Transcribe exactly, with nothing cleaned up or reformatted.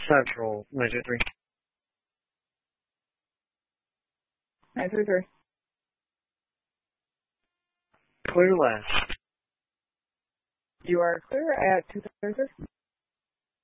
Central, nine two three. nine three three. Clear last. You are clear at two thirty-three.